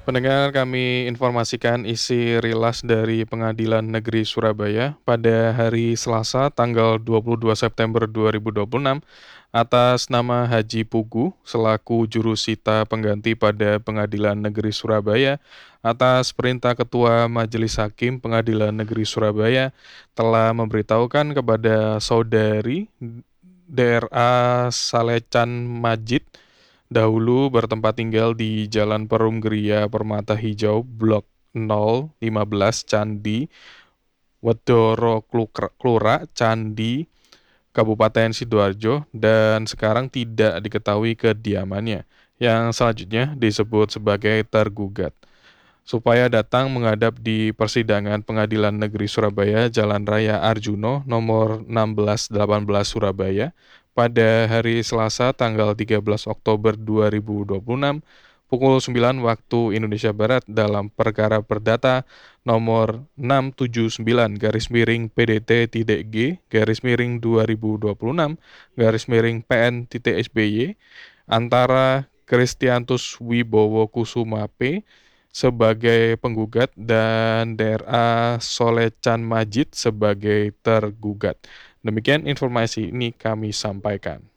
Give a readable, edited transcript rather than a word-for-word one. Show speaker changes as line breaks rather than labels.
Pendengar, kami informasikan isi rilas dari Pengadilan Negeri Surabaya pada hari Selasa tanggal 22 September 2026 atas nama Haji Pugu selaku jurusita pengganti pada Pengadilan Negeri Surabaya atas perintah Ketua Majelis Hakim Pengadilan Negeri Surabaya telah memberitahukan kepada saudari DRA Salecan Majid dahulu bertempat tinggal di Jalan Perum Geria Permata Hijau, Blok 015 Candi, Wedoro Klura, Candi, Kabupaten Sidoarjo, dan sekarang tidak diketahui kediamannya, yang selanjutnya disebut sebagai tergugat, supaya datang menghadap di persidangan Pengadilan Negeri Surabaya Jalan Raya Arjuno nomor 1618 Surabaya pada hari Selasa tanggal 13 Oktober 2026 pukul 9 waktu Indonesia Barat dalam perkara perdata nomor 679 garis miring PDT-G garis miring 2026 garis miring PN.SBY antara Kristiantus Wibowo Kusuma P sebagai penggugat dan DRA Solecan Majid sebagai tergugat. Demikian informasi ini kami sampaikan.